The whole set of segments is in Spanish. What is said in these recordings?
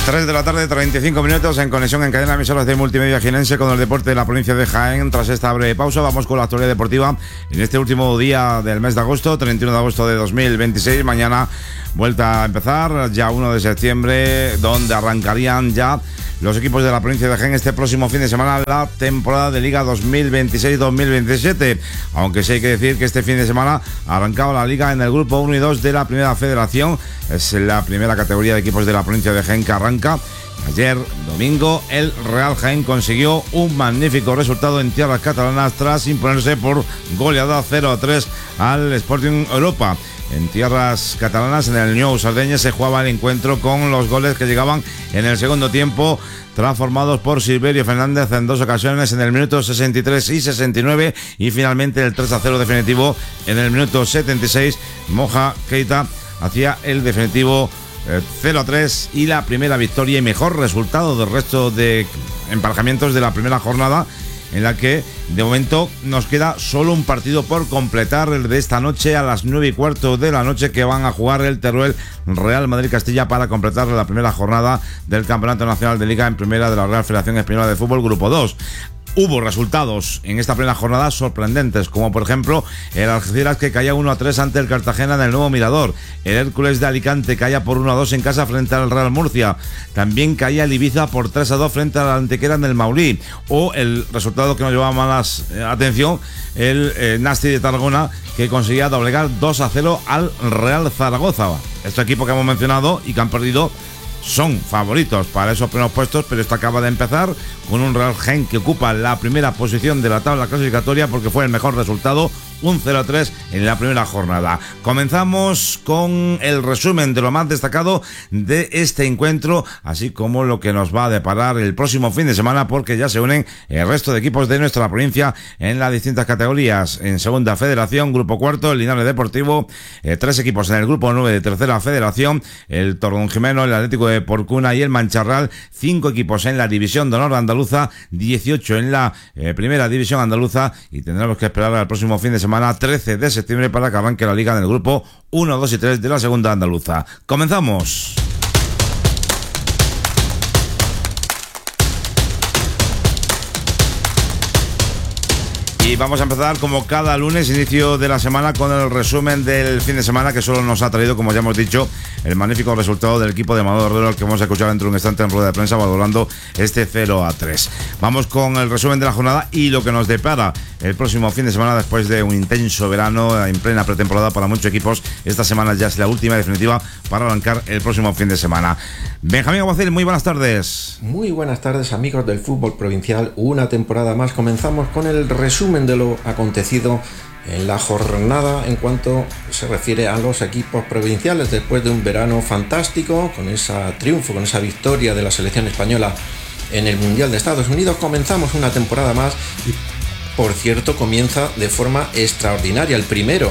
3 de la tarde, 35 minutos en conexión en cadena de emisoras de Multimedia Jienense con el deporte de la provincia de Jaén. Tras esta breve pausa vamos con la actualidad deportiva en este último día del mes de agosto, 31 de agosto de 2026. Mañana vuelta a empezar, ya 1 de septiembre, donde arrancarían ya los equipos de la provincia de Jaén este próximo fin de semana la temporada de Liga 2026-2027. Aunque sí hay que decir que este fin de semana arrancaba la Liga en el grupo 1 y 2 de la Primera Federación. Es la primera categoría de equipos de la provincia de Jaén que arranca. Ayer, domingo, el Real Jaén consiguió un magnífico resultado en tierras catalanas tras imponerse por goleada 0-3 al Sporting Europa. En tierras catalanas, en el Nou Sardeña, se jugaba el encuentro con los goles que llegaban en el segundo tiempo, transformados por Silverio Fernández en dos ocasiones, en el minuto 63 y 69, y finalmente el 3-0 definitivo en el minuto 76. Moja Keita hacía el definitivo 0-3 y la primera victoria y mejor resultado del resto de emparejamientos de la primera jornada, en la que de momento nos queda solo un partido por completar, el de esta noche a las 9:15 de la noche, que van a jugar el Teruel Real Madrid Castilla para completar la primera jornada del Campeonato Nacional de Liga en Primera de la Real Federación Española de Fútbol Grupo 2. Hubo resultados en esta plena jornada sorprendentes, como por ejemplo el Algeciras, que caía 1-3 ante el Cartagena en el Nuevo Mirador. El Hércules de Alicante caía por 1-2 en casa frente al Real Murcia. También caía el Ibiza por 3-2 frente a la Antequera en el Maulí. O el resultado que nos llevaba más atención, el Nasti de Tarragona, que conseguía doblegar 2-0 al Real Zaragoza. Este equipo que hemos mencionado y que han perdido son favoritos para esos primeros puestos, pero esto acaba de empezar con un Real Jaén que ocupa la primera posición de la tabla clasificatoria porque fue el mejor resultado, un 0-3 en la primera jornada. Comenzamos con el resumen de lo más destacado de este encuentro, así como lo que nos va a deparar el próximo fin de semana, porque ya se unen el resto de equipos de nuestra provincia en las distintas categorías. En Segunda Federación, Grupo Cuarto, el Linares Deportivo, 3 equipos en el Grupo 9 de Tercera Federación, el Torredonjimeno, el Atlético de Porcuna y el Mancharral, 5 equipos en la División de Honor Andaluza, 18 en la Primera División Andaluza, y tendremos que esperar al próximo fin de semana, 13 de septiembre, para que arranque la Liga en el Grupo 1, 2 y 3 de la Segunda Andaluza. ¡Comenzamos! Y vamos a empezar como cada lunes, inicio de la semana, con el resumen del fin de semana, que solo nos ha traído, como ya hemos dicho, el magnífico resultado del equipo de Amador Herrero, al que vamos a escuchar dentro de un instante en rueda de prensa valorando este 0-3. Vamos con el resumen de la jornada y lo que nos depara el próximo fin de semana, después de un intenso verano en plena pretemporada para muchos equipos. Esta semana ya es la última definitiva para arrancar el próximo fin de semana. Benjamín Aguacil, muy buenas tardes. Muy buenas tardes, amigos del fútbol provincial. Una temporada más. Comenzamos con el resumen de lo acontecido en la jornada en cuanto se refiere a los equipos provinciales, después de un verano fantástico, con ese triunfo, con esa victoria de la selección española en el Mundial de Estados Unidos. Comenzamos una temporada más y, por cierto, comienza de forma extraordinaria. El primero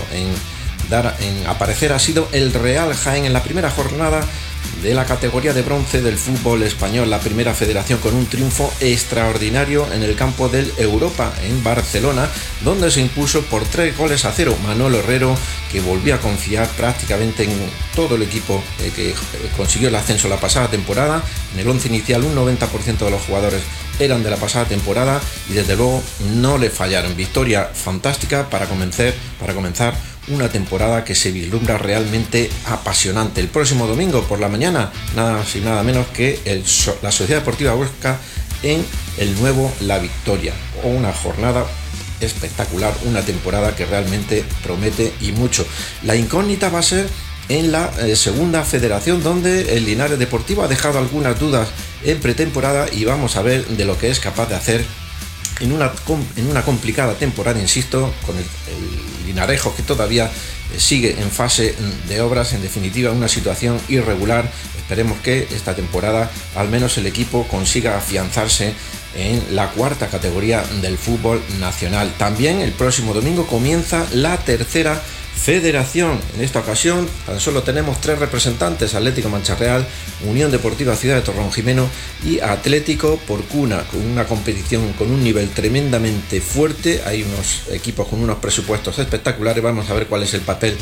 en aparecer ha sido el Real Jaén en la primera jornada de la categoría de bronce del fútbol español, la Primera Federación, con un triunfo extraordinario en el campo del Europa en Barcelona, donde se impuso por 3-0. Manolo Herrero, que volvió a confiar prácticamente en todo el equipo que consiguió el ascenso la pasada temporada. En el 11 inicial un 90% de los jugadores eran de la pasada temporada y desde luego no le fallaron. Victoria fantástica para comenzar una temporada que se vislumbra realmente apasionante. El próximo domingo por la mañana, nada más y nada menos que la Sociedad Deportiva Huesca en el nuevo La Victoria. Una jornada espectacular, una temporada que realmente promete y mucho. La incógnita va a ser en la Segunda Federación, donde el Linares Deportivo ha dejado algunas dudas en pretemporada y vamos a ver de lo que es capaz de hacer en una complicada temporada, insisto, con el Linarejo, que todavía sigue en fase de obras. En definitiva, una situación irregular. Esperemos que esta temporada al menos el equipo consiga afianzarse en la cuarta categoría del fútbol nacional. También el próximo domingo comienza la Tercera Federación. En esta ocasión tan solo tenemos 3 representantes: Atlético Mancharreal, Unión Deportiva Ciudad de Torredonjimeno y Atlético Porcuna, con una competición con un nivel tremendamente fuerte. Hay unos equipos con unos presupuestos espectaculares. Vamos a ver cuál es el papel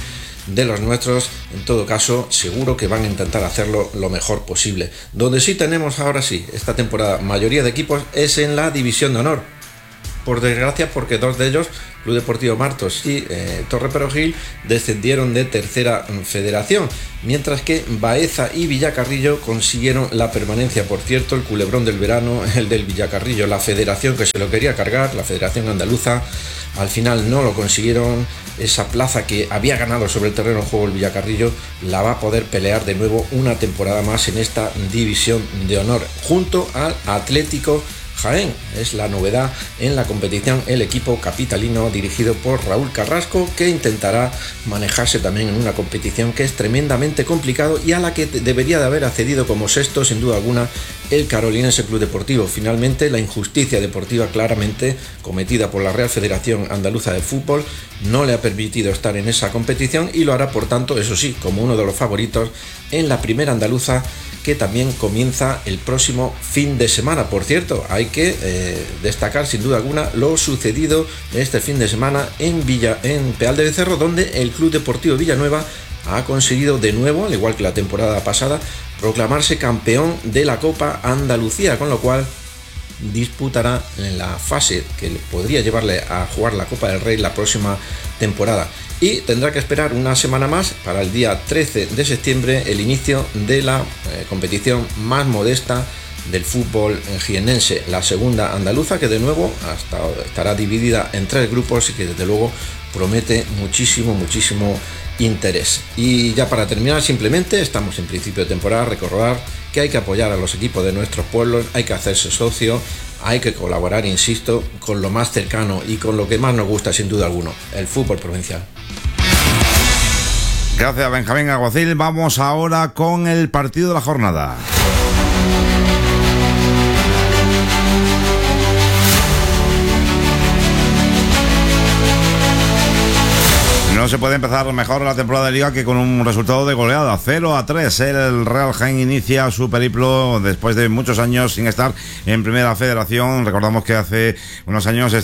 de los nuestros. En todo caso, seguro que van a intentar hacerlo lo mejor posible. Donde sí tenemos ahora sí, esta temporada, mayoría de equipos es en la División de Honor. Por desgracia, porque dos de ellos, Club Deportivo Martos y Torre Perogil, descendieron de tercera federación, mientras que Baeza y Villacarrillo consiguieron la permanencia. Por cierto, el culebrón del verano, el del Villacarrillo, la federación que se lo quería cargar, la Federación Andaluza, al final no lo consiguieron. Esa plaza que había ganado sobre el terreno de juego el Villacarrillo la va a poder pelear de nuevo una temporada más en esta División de Honor, junto al Atlético Jaén. Es la novedad en la competición, el equipo capitalino dirigido por Raúl Carrasco, que intentará manejarse también en una competición que es tremendamente complicado y a la que debería de haber accedido como sexto sin duda alguna el Carolinense Club Deportivo. Finalmente, la injusticia deportiva claramente cometida por la Real Federación Andaluza de Fútbol no le ha permitido estar en esa competición y lo hará, por tanto, eso sí, como uno de los favoritos en la primera andaluza, que también comienza el próximo fin de semana. Por cierto, hay que destacar sin duda alguna lo sucedido este fin de semana en Peal de Becerro, donde el Club Deportivo Villanueva ha conseguido de nuevo, al igual que la temporada pasada, proclamarse campeón de la Copa Andalucía, con lo cual disputará en la fase que podría llevarle a jugar la Copa del Rey la próxima temporada. Y tendrá que esperar una semana más para el día 13 de septiembre el inicio de la competición más modesta del fútbol jiennense, la segunda andaluza, que de nuevo estará dividida en 3 grupos y que desde luego promete muchísimo interés. Y ya para terminar, simplemente estamos en principio de temporada, recordar que hay que apoyar a los equipos de nuestros pueblos, hay que hacerse socio, hay que colaborar, insisto, con lo más cercano y con lo que más nos gusta sin duda alguna, el fútbol provincial. Gracias, Benjamín Alguacil. Vamos ahora con el partido de la jornada. No se puede empezar mejor la temporada de Liga que con un resultado de goleada, 0-3. El Real Jaén inicia su periplo después de muchos años sin estar en Primera Federación. Recordamos que hace unos años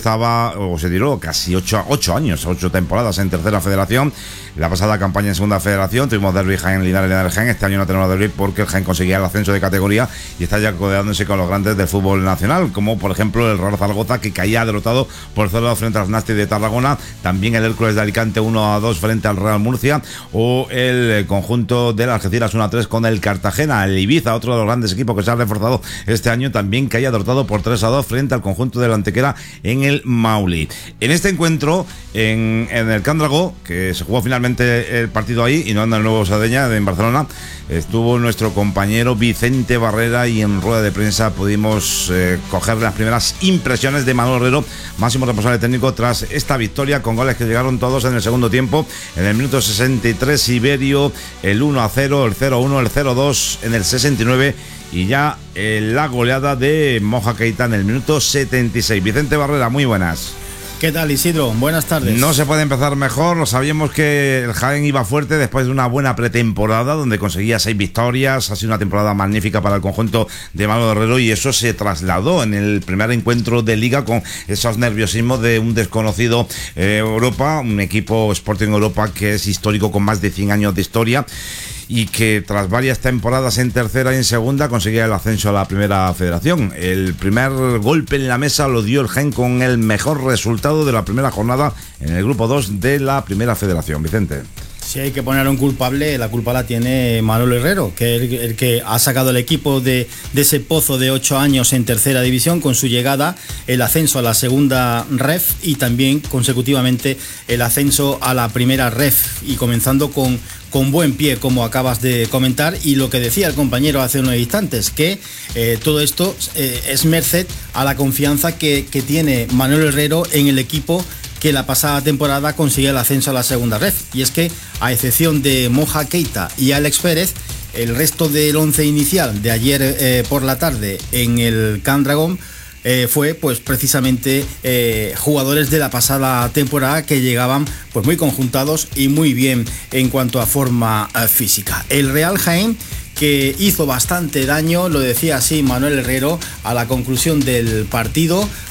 se tiró casi 8 temporadas en Tercera Federación. La pasada campaña en Segunda Federación tuvimos derbi Jaén-Linares Jaén. Este año no tenemos derbi porque el Jaén conseguía el ascenso de categoría y está ya codeándose con los grandes del fútbol nacional, como por ejemplo el Real Zaragoza, que caía derrotado por 0 frente al Nasti de Tarragona. También el Hércules de Alicante 1-2 frente al Real Murcia, o el conjunto de las Algeciras 1-3 con el Cartagena. El Ibiza, otro de los grandes equipos que se ha reforzado este año, también caía derrotado por 3-2 frente al conjunto de la Antequera en el Mauli. En este encuentro, en el Can Dragó, que se jugó finalmente el partido ahí y no en el Nuevo Sardeña en Barcelona, estuvo nuestro compañero Vicente Barrera y en rueda de prensa pudimos coger las primeras impresiones de Manuel Herrero, máximo responsable técnico, tras esta victoria con goles que llegaron todos en el segundo tiempo. En el minuto 63 Iberio, el 1-0, el 0-1, el 0-2 en el 69 y ya la goleada de Moja Keita en el minuto 76. Vicente Barrera, muy buenas. ¿Qué tal, Isidro? Buenas tardes. No se puede empezar mejor. Sabíamos que el Jaén iba fuerte después de una buena pretemporada donde conseguía 6 victorias. Ha sido una temporada magnífica para el conjunto de Manuel Herrero y eso se trasladó en el primer encuentro de Liga con esos nerviosismos de un desconocido Europa, un equipo Sporting Europa que es histórico con más de 100 años de historia y que tras varias temporadas en tercera y en segunda conseguía el ascenso a la Primera Federación. El primer golpe en la mesa lo dio el Jaén con el mejor resultado de la primera jornada en el grupo 2 de la Primera Federación. Vicente. Si hay que poner a un culpable, la culpa la tiene Manuel Herrero, que es el que ha sacado el equipo de ese pozo de 8 años en tercera división con su llegada, el ascenso a la segunda ref y también consecutivamente el ascenso a la primera ref, y comenzando con buen pie, como acabas de comentar, y lo que decía el compañero hace unos instantes, que todo esto es merced a la confianza que tiene Manuel Herrero en el equipo que la pasada temporada consiguió el ascenso a la segunda ref. Y es que, a excepción de Moja Keita y Alex Pérez, el resto del once inicial de ayer por la tarde en el Can Dragón fue pues precisamente jugadores de la pasada temporada que llegaban pues muy conjuntados y muy bien en cuanto a forma física. El Real Jaén, que hizo bastante daño, lo decía así Manuel Herrero a la conclusión del partido,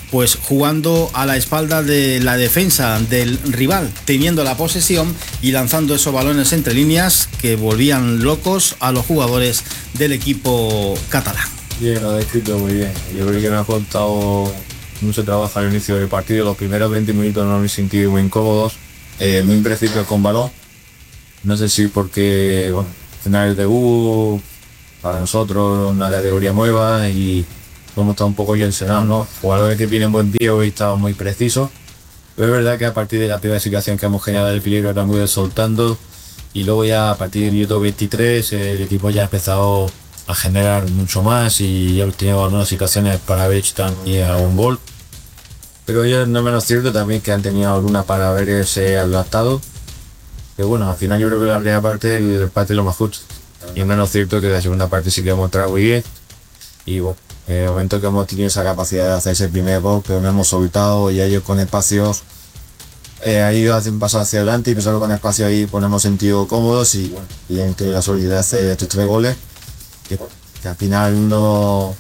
pues jugando a la espalda de la defensa del rival, teniendo la posesión y lanzando esos balones entre líneas que volvían locos a los jugadores del equipo catalán. Bien, lo ha descrito muy bien. Yo creo que me ha contado mucho trabajo al inicio del partido. Los primeros 20 minutos no me he sentido muy incómodos, muy imprecisos con balón. No sé si porque, bueno, final de debut para nosotros, una categoría nueva y hemos estado un poco tensionados, ¿no? Jugadores que vienen buen día hoy estaban muy precisos. Pero es verdad que a partir de la primera situación que hemos generado el peligro estamos ido soltando y luego ya a partir del minuto 23 el equipo ya ha empezado a generar mucho más y ya hemos tenido algunas situaciones para haber hecho también algún gol. Pero ya no menos cierto también que han tenido alguna para haberse adaptado. Pero bueno, al final yo creo que la primera parte el parte es lo más justo. Y es menos cierto que la segunda parte sí que hemos entrado muy bien. Y bueno, en el momento que hemos tenido esa capacidad de hacer ese primer gol, pero no hemos soltado y ellos con espacios ha ido hacia un paso hacia adelante y pensando con espacio ahí pues nos hemos sentido cómodos y bueno, y entre la solidez de estos 3 goles que al final nos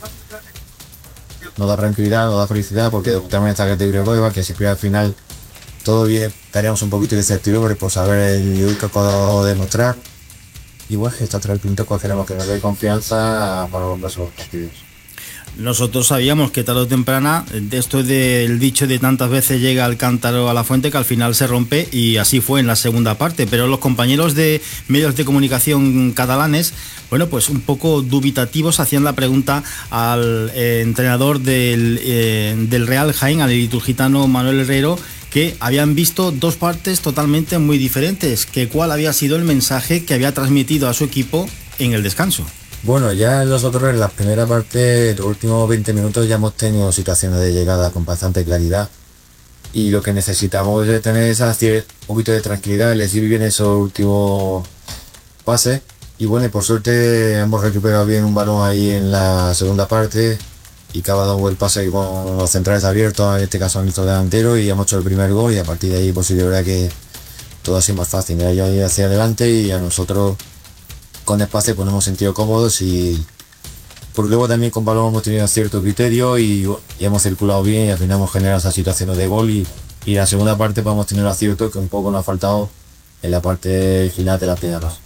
da tranquilidad, nos da felicidad porque también esta categoría nueva que siempre al final todo bien, estaríamos un poquito de incertidumbre por saber el que puedo demostrar y bueno, estos 3 puntos pues queremos que nos dé confianza para los próximos partidos. Nosotros sabíamos que tarde o temprana, esto del dicho de tantas veces llega el cántaro a la fuente que al final se rompe y así fue en la segunda parte, pero los compañeros de medios de comunicación catalanes, bueno, pues un poco dubitativos hacían la pregunta al entrenador del Real Jaén, al liturgitano Manuel Herrero, que habían visto 2 partes totalmente muy diferentes, que cuál había sido el mensaje que había transmitido a su equipo en el descanso. Bueno, ya nosotros en la primera parte, los últimos 20 minutos ya hemos tenido situaciones de llegada con bastante claridad y lo que necesitamos es tener un poquito de tranquilidad, elegir bien esos últimos pases y bueno, por suerte hemos recuperado bien un balón ahí en la segunda parte y cada dado el pase con los centrales abiertos, en este caso a nuestro delantero y hemos hecho el primer gol y a partir de ahí pues sí, de verdad que todo ha sido más fácil, ellos ir hacia adelante y a nosotros con espacio pues nos hemos sentido cómodos y por luego también con balón hemos tenido cierto criterio y hemos circulado bien y al final hemos generado esas situaciones de gol y la segunda parte podemos tener acierto que un poco nos ha faltado en la parte final de la primera parte.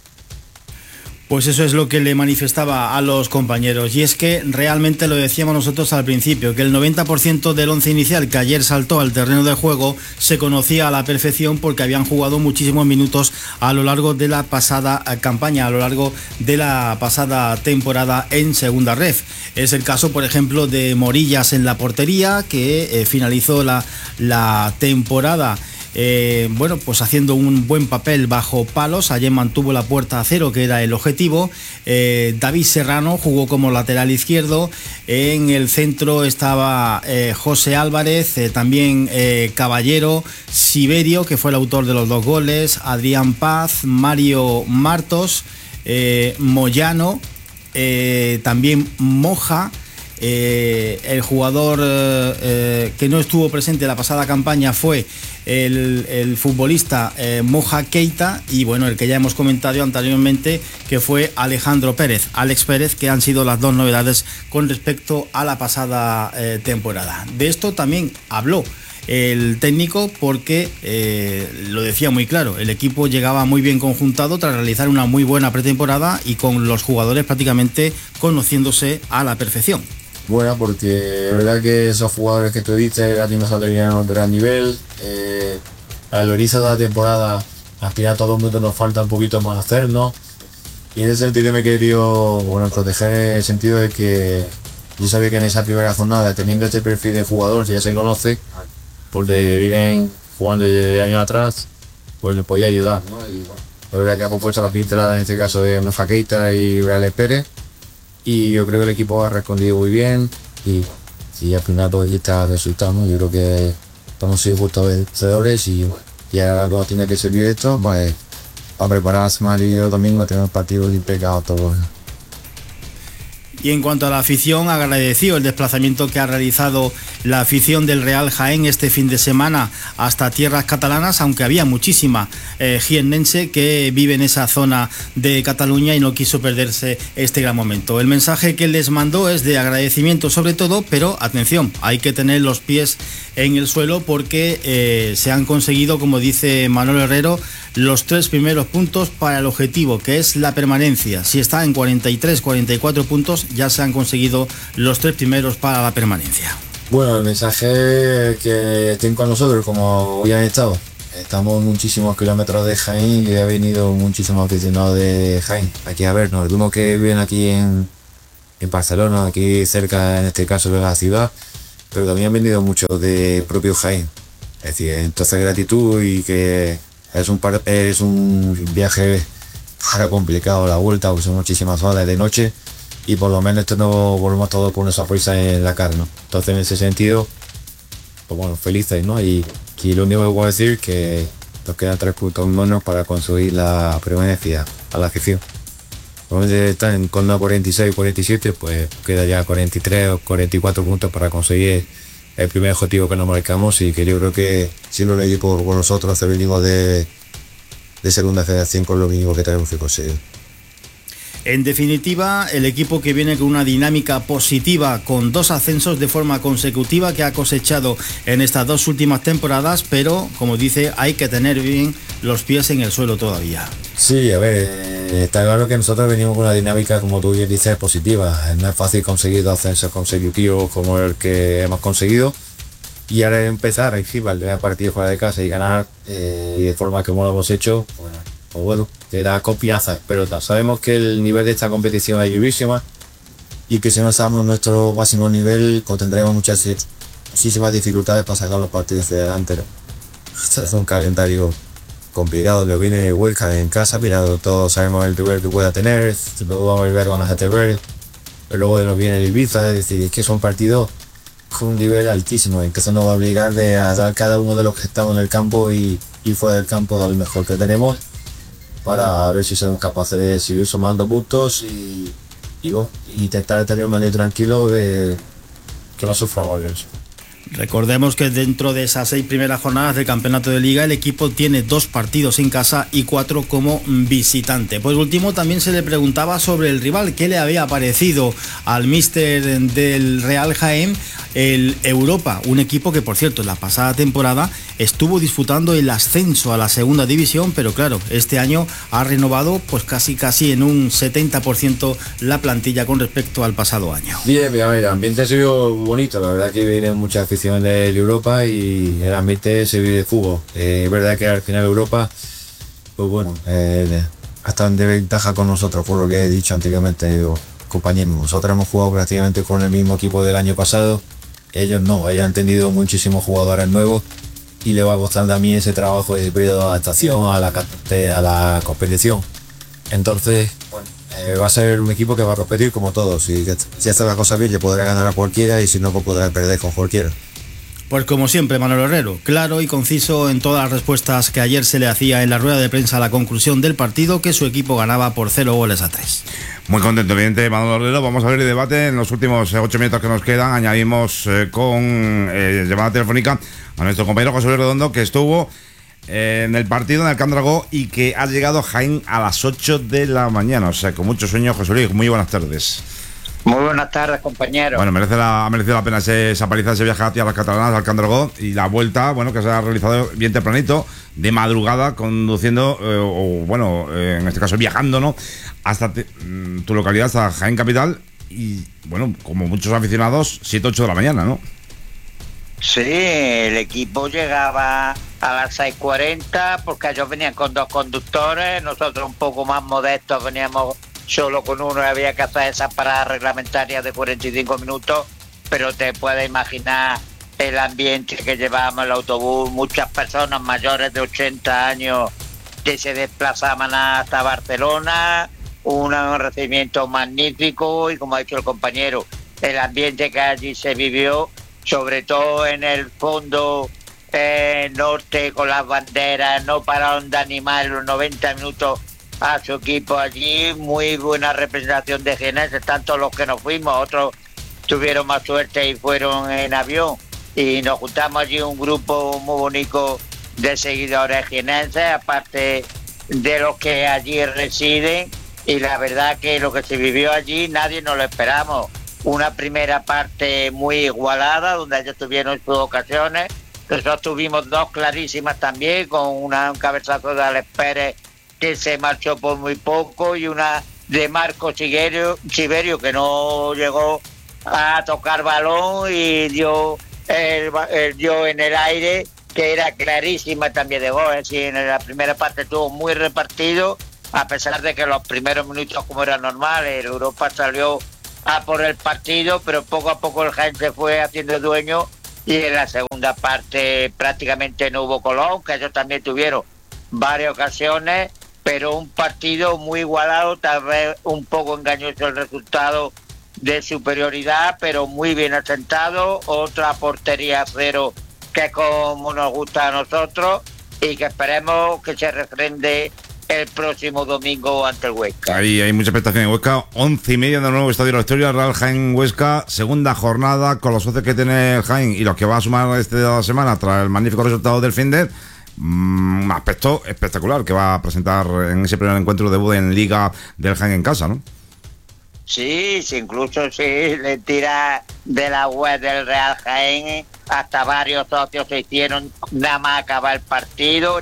Pues eso es lo que le manifestaba a los compañeros y es que realmente lo decíamos nosotros al principio, que el 90% del once inicial que ayer saltó al terreno de juego se conocía a la perfección porque habían jugado muchísimos minutos a lo largo de la pasada campaña, a lo largo de la pasada temporada en segunda ref. Es el caso, por ejemplo, de Morillas en la portería, que finalizó la temporada bueno, pues haciendo un buen papel bajo palos. Ayer mantuvo la puerta a cero, que era el objetivo. David Serrano jugó como lateral izquierdo. En el centro estaba José Álvarez, también Caballero, Siberio, que fue el autor de los 2 goles, Adrián Paz, Mario Martos, Moyano, también Moja. El jugador que no estuvo presente en la pasada campaña fue el futbolista Moja Keita y bueno, el que ya hemos comentado anteriormente que fue Alejandro Pérez, Alex Pérez, que han sido las 2 novedades con respecto a la pasada temporada. De esto también habló el técnico porque lo decía muy claro, el equipo llegaba muy bien conjuntado tras realizar una muy buena pretemporada y con los jugadores prácticamente conociéndose a la perfección. Bueno, porque es verdad que esos jugadores que tú dices, a ti nos tenían de gran nivel, al inicio de la temporada, al final todo el mundo nos falta un poquito más hacernos, y en ese sentido me he querido proteger en el sentido de que yo sabía que en esa primera jornada, teniendo este perfil de jugador, que ya se conoce, porque vienen jugando desde años atrás, pues les podía ayudar, ¿no? Y bueno, la verdad que hemos puesto la pincelada en este caso de Moja Keita y Alex Pérez. Y yo creo que el equipo ha respondido muy bien y al final todo está resultado, ¿no? Yo creo que hemos sido justos vencedores y ahora cuando tiene que servir esto, pues a prepararse más y el domingo tenemos partidos impecados todos. Y en cuanto a la afición, agradeció el desplazamiento que ha realizado la afición del Real Jaén este fin de semana hasta tierras catalanas, aunque había muchísima jiennense que vive en esa zona de Cataluña y no quiso perderse este gran momento. El mensaje que les mandó es de agradecimiento sobre todo, pero atención, hay que tener los pies en el suelo porque se han conseguido, como dice Manolo Herrero, los 3 primeros puntos para el objetivo, que es la permanencia. Si está en 43, 44 puntos, ya se han conseguido los 3 primeros para la permanencia. Bueno, el mensaje que estén con nosotros, como hoy han estado. Estamos muchísimos kilómetros de Jaén y ha venido muchísimos aficionados de Jaén aquí a vernos. Algunos que viven aquí en Barcelona, aquí cerca, en este caso de la ciudad, pero también han venido muchos de propio Jaén. Es decir, entonces gratitud y que es un viaje para complicado la vuelta, porque son muchísimas horas de noche y por lo menos esto no volvemos todos con una sonrisa en la cara, ¿no? Entonces en ese sentido, pues bueno, felices, ¿no? Y lo único que puedo decir es que nos quedan 3 puntos menos para conseguir la permanencia a la afición. Probablemente están con una 46, 47, pues queda ya 43 o 44 puntos para conseguir el primer objetivo que nos marcamos y que yo creo que si lo leí por nosotros, venimos de segunda federación con lo mínimo que tenemos que conseguir. En definitiva, el equipo que viene con una dinámica positiva, con 2 ascensos de forma consecutiva que ha cosechado en estas 2 últimas temporadas, pero, como dice, hay que tener bien los pies en el suelo todavía. Sí, a ver, está claro que nosotros venimos con una dinámica, como tú bien dices, positiva. No es fácil conseguir 2 ascensos consecutivos como el que hemos conseguido. Y ahora empezar a encima el partido fuera de casa y ganar y de forma como lo hemos hecho, bueno, te da confianza, pero sabemos que el nivel de esta competición es durísima y que si no estamos en nuestro máximo nivel tendremos muchísimas dificultades para sacar los partidos de delante. Es un calendario complicado, lo viene Huelca en casa, pero todos sabemos el nivel que pueda tener, luego vamos a ver con la GTV, pero luego nos viene el Ibiza, es decir, es que son partidos con un nivel altísimo, en que eso nos va a obligar a dar cada uno de los que estamos en el campo y fuera del campo lo mejor que tenemos, para ver si somos capaces de seguir sumando puntos y intentar tener un manejo tranquilo de que no suframos de eso. Recordemos que dentro de esas 6 primeras jornadas del campeonato de liga el equipo tiene 2 partidos en casa y 4 como visitante. Por último, también se le preguntaba sobre el rival, qué le había parecido al míster del Real Jaén el Europa, un equipo que por cierto en la pasada temporada estuvo disputando el ascenso a la segunda división, pero claro, este año ha renovado pues casi en un 70% la plantilla con respecto al pasado año. Bien, a ver, el ambiente ha sido bonito, la verdad que vienen muchas aficiones de Europa y el ambiente se vive de fútbol. Es verdad que al final Europa, pues bueno, hasta en desventaja con nosotros, por lo que he dicho anteriormente, compañeros. Nosotros hemos jugado prácticamente con el mismo equipo del año pasado, ellos no, ellos han tenido muchísimos jugadores nuevos y le va a costar también ese trabajo de periodo de adaptación a la competición. Entonces, bueno, va a ser un equipo que va a repetir como todos. Si hace la cosa bien, le podrá ganar a cualquiera y si no, pues podrá perder con cualquiera. Pues como siempre, Manolo Herrero, claro y conciso en todas las respuestas que ayer se le hacía en la rueda de prensa a la conclusión del partido, que su equipo ganaba por 0-3. Muy contento, evidente, Manolo Herrero. Vamos a abrir el debate en los últimos 8 minutos que nos quedan. Añadimos con llamada telefónica a nuestro compañero José Luis Redondo, que estuvo en el partido en el Can Dragó y que ha llegado a Jaén a las 8 de la mañana. O sea, con mucho sueño. José Luis, muy buenas tardes. Muy buenas tardes, compañeros. Bueno, ha merecido la pena esa paliza, ese viaje hacia las catalanas, al Can Dragó, y la vuelta, bueno, que se ha realizado bien tempranito, de madrugada, conduciendo, en este caso viajando, ¿no? Hasta tu localidad, hasta Jaén Capital, y bueno, como muchos aficionados, 7-8 de la mañana, ¿no? Sí, el equipo llegaba a las 6:40, porque ellos venían con 2 conductores, nosotros un poco más modestos veníamos solo con uno y había que hacer esas paradas reglamentarias de 45 minutos, pero te puedes imaginar el ambiente que llevábamos en el autobús, muchas personas mayores de 80 años que se desplazaban hasta Barcelona, un recibimiento magnífico y, como ha dicho el compañero, el ambiente que allí se vivió, sobre todo en el fondo norte con las banderas, no pararon de animar los 90 minutos a su equipo allí, muy buena representación de jienenses, tanto los que nos fuimos, otros tuvieron más suerte y fueron en avión, y nos juntamos allí un grupo muy bonito de seguidores jienenses, aparte de los que allí residen, y la verdad que lo que se vivió allí nadie nos lo esperamos. Una primera parte muy igualada, donde ellos tuvieron sus ocasiones. Nosotros tuvimos dos clarísimas también, con un cabezazo de Alex Pérez que se marchó por muy poco, y una de Marco Siberio que no llegó a tocar balón y dio en el aire, que era clarísima también de gol. Es decir, en la primera parte estuvo muy repartido, a pesar de que los primeros minutos, como era normal, el Europa salió a por el partido, pero poco a poco el Jaén se fue haciendo dueño, y en la segunda parte prácticamente no hubo Colón, que ellos también tuvieron varias ocasiones, pero un partido muy igualado, tal vez un poco engañoso el resultado de superioridad, pero muy bien asentado. Otra portería cero, que como nos gusta a nosotros, y que esperemos que se refrende el próximo domingo ante el Huesca. Ahí hay mucha expectación en Huesca. 11:30 del nuevo Estadio de la Historia, Real Jaén Huesca, segunda jornada, con los socios que tiene el Jaén y los que va a sumar esta semana tras el magnífico resultado del Finder. Un aspecto espectacular que va a presentar en ese primer encuentro debut en Liga del Jaén en casa, ¿no? Sí, incluso si le tira de la web del Real Jaén, hasta varios socios se hicieron nada más acabar el partido,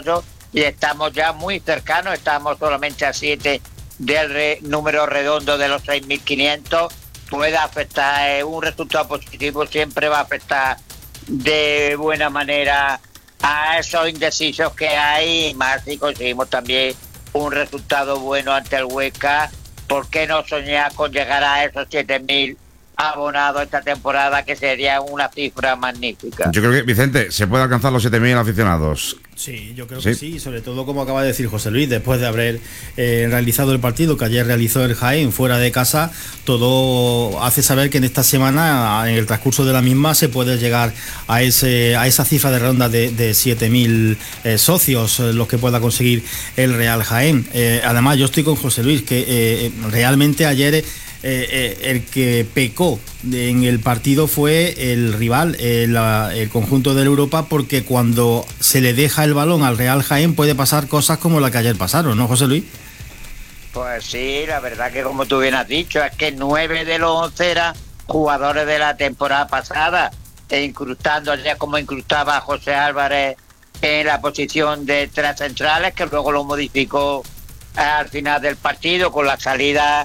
y estamos ya muy cercanos, estamos solamente a 7 del número redondo de los 6.500. Puede afectar, un resultado positivo siempre va a afectar de buena manera a esos indecisos que hay, más si conseguimos también un resultado bueno ante el Huesca. ¿Por qué no soñar con llegar a esos 7.000 abonados esta temporada, que sería una cifra magnífica? Yo creo que, Vicente, se puede alcanzar los 7.000 aficionados. Sí, yo creo que sí, sobre todo como acaba de decir José Luis, después de haber realizado el partido que ayer realizó el Jaén fuera de casa, todo hace saber que en esta semana, en el transcurso de la misma, se puede llegar a esa cifra de ronda de 7.000 socios, los que pueda conseguir el Real Jaén. Además, yo estoy con José Luis, que realmente ayer el que pecó en el partido fue el rival, el conjunto del Europa, porque cuando se le deja el balón al Real Jaén puede pasar cosas como la que ayer pasaron, ¿no, José Luis? Pues sí, la verdad que como tú bien has dicho, es que 9 de los 11 eran jugadores de la temporada pasada, incrustando ya como incrustaba José Álvarez en la posición de 3 centrales, que luego lo modificó al final del partido con la salida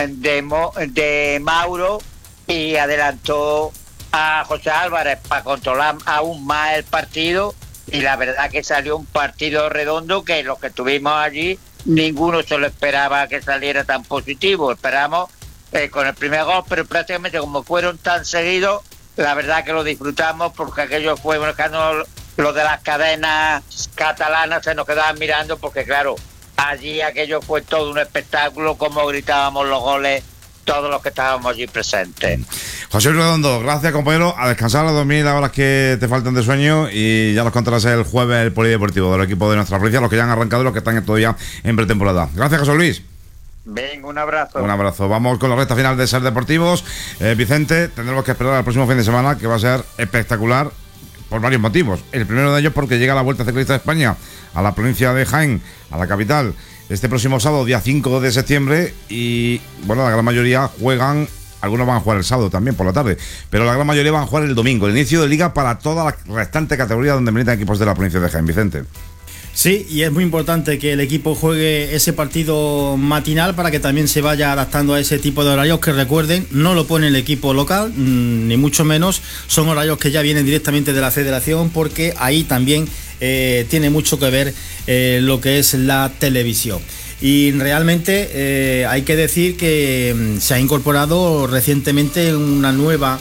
de Mauro, y adelantó a José Álvarez para controlar aún más el partido, y la verdad que salió un partido redondo que los que estuvimos allí ninguno se lo esperaba que saliera tan positivo. Esperamos con el primer gol, pero prácticamente como fueron tan seguidos, la verdad que lo disfrutamos, porque aquello fue marcando lo de las cadenas catalanas, se nos quedaban mirando, porque claro, allí aquello fue todo un espectáculo, como gritábamos los goles todos los que estábamos allí presentes. José Luis Redondo, gracias, compañero. A descansar, a dormir las horas que te faltan de sueño, y ya nos contarás el jueves el polideportivo del equipo de nuestra provincia, los que ya han arrancado y los que están todavía en pretemporada. Gracias, José Luis. Venga, un abrazo. Un abrazo. Vamos con la recta final de Ser Deportivos. Vicente, tendremos que esperar al próximo fin de semana, que va a ser espectacular por varios motivos. El primero de ellos porque llega la Vuelta Ciclista de España a la provincia de Jaén, a la capital, este próximo sábado, día 5 de septiembre, y bueno, la gran mayoría juegan, algunos van a jugar el sábado también por la tarde, pero la gran mayoría van a jugar el domingo, el inicio de liga para toda la restante categoría donde militan equipos de la provincia de Jaén. Vicente. Sí, y es muy importante que el equipo juegue ese partido matinal para que también se vaya adaptando a ese tipo de horarios, que recuerden, no lo pone el equipo local, ni mucho menos, son horarios que ya vienen directamente de la federación, porque ahí también tiene mucho que ver lo que es la televisión. Y realmente hay que decir que se ha incorporado recientemente una nueva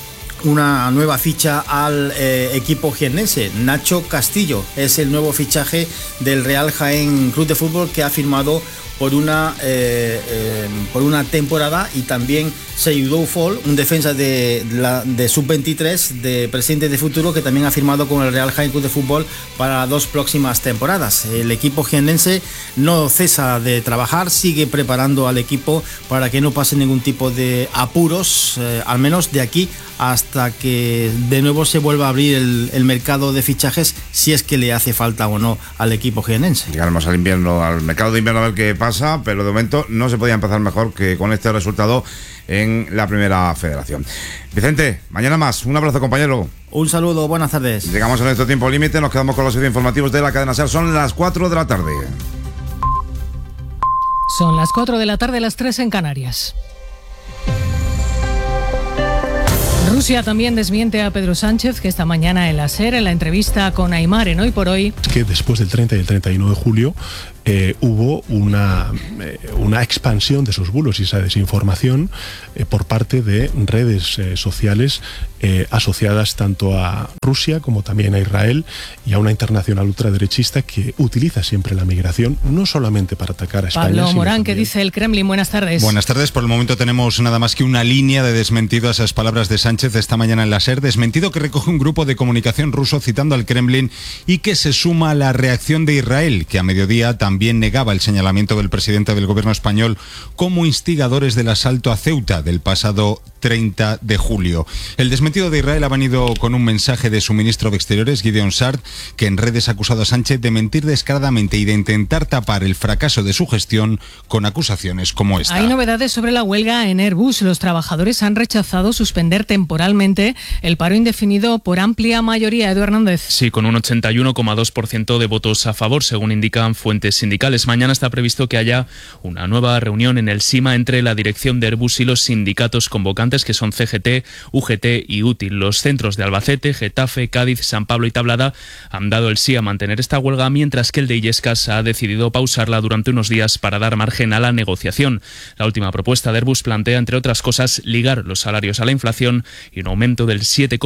ficha al equipo jiennense. Nacho Castillo es el nuevo fichaje del Real Jaén Club de Fútbol, que ha firmado por una temporada, y también Seydou Fall, un defensa de sub-23 de Presidente de Futuro, que también ha firmado con el Real Jaén Club de Fútbol para 2 próximas temporadas. El equipo jiennense no cesa de trabajar, sigue preparando al equipo para que no pase ningún tipo de apuros, al menos de aquí hasta que de nuevo se vuelva a abrir el mercado de fichajes, si es que le hace falta o no al equipo jiennense. Llegaremos al mercado de invierno a ver qué pasa, pero de momento no se podía empezar mejor que con este resultado en la Primera Federación. Vicente, mañana más. Un abrazo, compañero. Un saludo, buenas tardes. Llegamos a nuestro tiempo límite, nos quedamos con los informativos de la cadena SER. Son las 4 de la tarde. Son las 4 de la tarde, las 3 en Canarias. Rusia también desmiente a Pedro Sánchez, que esta mañana en la SER, en la entrevista con Aimar en Hoy por Hoy, que después del 30 y el 31 de julio hubo una expansión de esos bulos y esa desinformación por parte de redes sociales asociadas tanto a Rusia como también a Israel y a una internacional ultraderechista que utiliza siempre la migración no solamente para atacar a España. Pablo Morán, ¿qué también... dice el Kremlin? Buenas tardes. Buenas tardes. Por el momento tenemos nada más que una línea de desmentido a esas palabras de Sánchez esta mañana en la SER. Desmentido que recoge un grupo de comunicación ruso citando al Kremlin y que se suma a la reacción de Israel, que a mediodía también negaba el señalamiento del presidente del gobierno español como instigadores del asalto a Ceuta del pasado 30 de julio. El desmentido de Israel ha venido con un mensaje de su ministro de Exteriores, Gideon Sa'ar, que en redes ha acusado a Sánchez de mentir descaradamente y de intentar tapar el fracaso de su gestión con acusaciones como esta. Hay novedades sobre la huelga en Airbus. Los trabajadores han rechazado suspender temporalmente el paro indefinido por amplia mayoría. Edu Hernández. Sí, con un 81,2% de votos a favor, según indican fuentes sindicales. Mañana está previsto que haya una nueva reunión en el SIMA entre la dirección de Airbus y los sindicatos convocantes, que son CGT, UGT y UTIL. Los centros de Albacete, Getafe, Cádiz, San Pablo y Tablada han dado el sí a mantener esta huelga, mientras que el de Illescas ha decidido pausarla durante unos días para dar margen a la negociación. La última propuesta de Airbus plantea, entre otras cosas, ligar los salarios a la inflación y un aumento del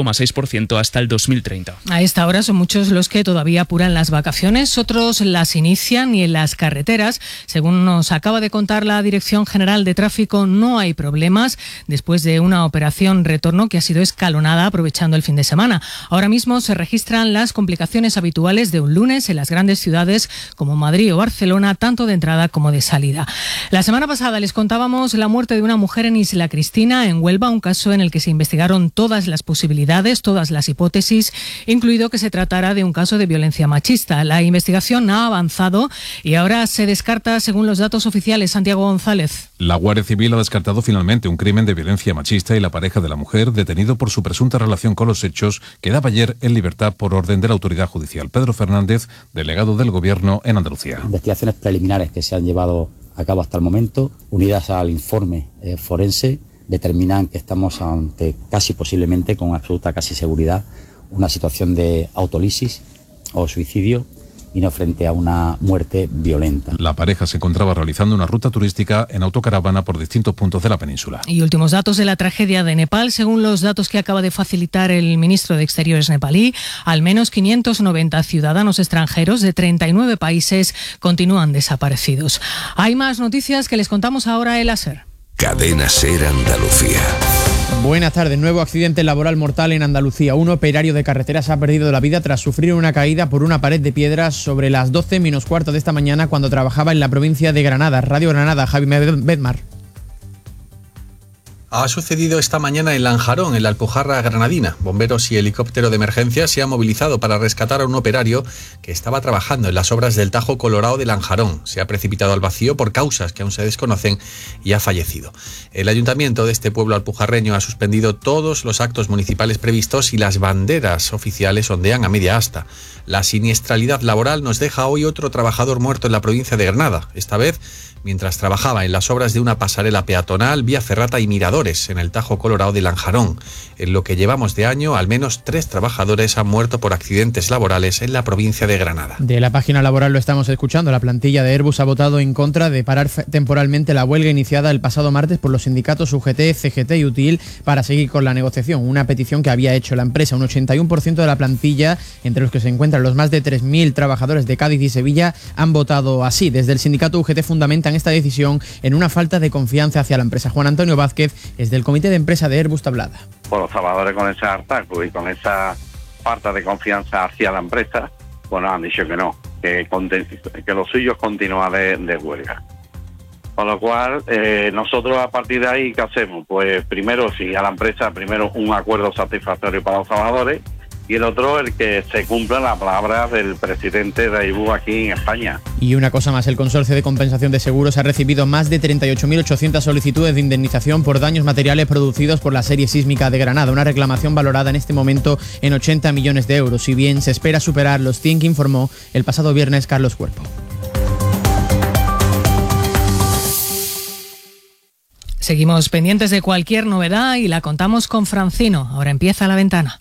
7,6% hasta el 2030. A esta hora son muchos los que todavía apuran las vacaciones, otros las inician, y en las carreteras, según nos acaba de contar la Dirección General de Tráfico, no hay problemas después de una operación retorno que ha sido escalonada aprovechando el fin de semana. Ahora mismo se registran las complicaciones habituales de un lunes en las grandes ciudades como Madrid o Barcelona, tanto de entrada como de salida. La semana pasada les contábamos la muerte de una mujer en Isla Cristina, en Huelva, un caso en el que se investigaron todas las posibilidades, todas las hipótesis, incluido que se tratara de un caso de violencia machista. La investigación ha avanzado y ahora se descarta, según los datos oficiales. Santiago González. La Guardia Civil ha descartado finalmente un crimen de violencia machista y la pareja de la mujer, detenido por su presunta relación con los hechos, quedaba ayer en libertad por orden de la autoridad judicial. Pedro Fernández, delegado del Gobierno en Andalucía. Investigaciones preliminares que se han llevado a cabo hasta el momento, unidas al informe forense, determinan que estamos ante casi posiblemente, con absoluta casi seguridad, una situación de autolisis o suicidio y no frente a una muerte violenta. La pareja se encontraba realizando una ruta turística en autocaravana por distintos puntos de la península. Y últimos datos de la tragedia de Nepal. Según los datos que acaba de facilitar el ministro de Exteriores nepalí, al menos 590 ciudadanos extranjeros de 39 países continúan desaparecidos. Hay más noticias que les contamos ahora en la SER. Cadena SER Andalucía. Buenas tardes. Nuevo accidente laboral mortal en Andalucía. Un operario de carreteras ha perdido la vida tras sufrir una caída por una pared de piedras sobre las 12 menos cuarto de esta mañana, cuando trabajaba en la provincia de Granada. Radio Granada, Javi Bedmar. Ha sucedido esta mañana en Lanjarón, en la Alpujarra granadina. Bomberos y helicóptero de emergencia se han movilizado para rescatar a un operario que estaba trabajando en las obras del Tajo Colorado de Lanjarón. Se ha precipitado al vacío por causas que aún se desconocen y ha fallecido. El ayuntamiento de este pueblo alpujarreño ha suspendido todos los actos municipales previstos y las banderas oficiales ondean a media asta. La siniestralidad laboral nos deja hoy otro trabajador muerto en la provincia de Granada, esta vez mientras trabajaba en las obras de una pasarela peatonal, vía ferrata y miradores en el Tajo Colorado de Lanjarón. En lo que llevamos de año, al menos 3 trabajadores han muerto por accidentes laborales en la provincia de Granada. De la página laboral lo estamos escuchando. La plantilla de Airbus ha votado en contra de parar temporalmente la huelga iniciada el pasado martes por los sindicatos UGT, CGT y UTIL para seguir con la negociación. Una petición que había hecho la empresa. Un 81% de la plantilla, entre los que se encuentran los más de 3.000 trabajadores de Cádiz y Sevilla, han votado así. Desde el sindicato UGT fundamentan fundamentan esta decisión en una falta de confianza hacia la empresa. Juan Antonio Vázquez es del comité de empresa de Airbus Tablada. Por los trabajadores, con ese hartazgo y con esa falta de confianza hacia la empresa, bueno, han dicho que no, que lo suyo es continuar de huelga. Con lo cual, nosotros a partir de ahí, ¿qué hacemos? Pues primero, si a la empresa, primero un acuerdo satisfactorio para los trabajadores, y el otro, el que se cumplan las palabras del presidente de Airbus aquí en España. Y una cosa más, el Consorcio de Compensación de Seguros ha recibido más de 38.800 solicitudes de indemnización por daños materiales producidos por la serie sísmica de Granada, una reclamación valorada en este momento en 80 millones de euros, si bien se espera superar los 100 que informó el pasado viernes Carlos Cuerpo. Seguimos pendientes de cualquier novedad y la contamos con Francino. Ahora empieza La Ventana.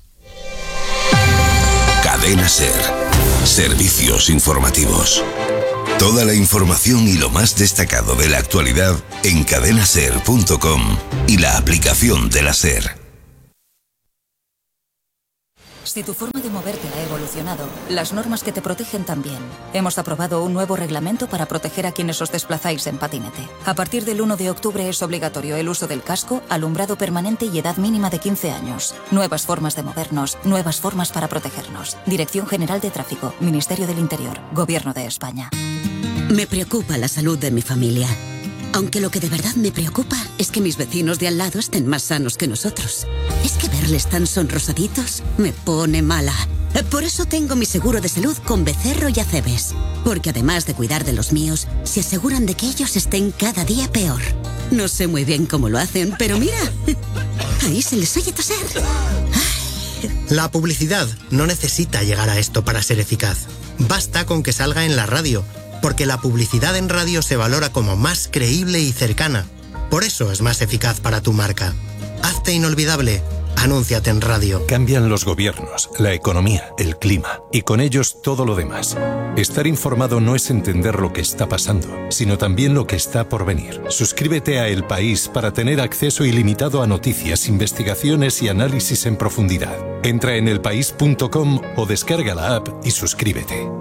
Cadena SER. Servicios informativos. Toda la información y lo más destacado de la actualidad en cadenaser.com y la aplicación de la SER. Si tu forma de moverte ha evolucionado, las normas que te protegen también. Hemos aprobado un nuevo reglamento para proteger a quienes os desplazáis en patinete. A partir del 1 de octubre es obligatorio el uso del casco, alumbrado permanente y edad mínima de 15 años. Nuevas formas de movernos, nuevas formas para protegernos. Dirección General de Tráfico, Ministerio del Interior, Gobierno de España. Me preocupa la salud de mi familia. Aunque lo que de verdad me preocupa es que mis vecinos de al lado estén más sanos que nosotros. Es que verles tan sonrosaditos me pone mala. Por eso tengo mi seguro de salud con Becerro y Acebes. Porque además de cuidar de los míos, se aseguran de que ellos estén cada día peor. No sé muy bien cómo lo hacen, pero mira, ahí se les oye toser. La publicidad no necesita llegar a esto para ser eficaz. Basta con que salga en la radio, porque la publicidad en radio se valora como más creíble y cercana. Por eso es más eficaz para tu marca. Hazte inolvidable. Anúnciate en radio. Cambian los gobiernos, la economía, el clima y con ellos todo lo demás. Estar informado no es entender lo que está pasando, sino también lo que está por venir. Suscríbete a El País para tener acceso ilimitado a noticias, investigaciones y análisis en profundidad. Entra en elpaís.com o descarga la app y suscríbete.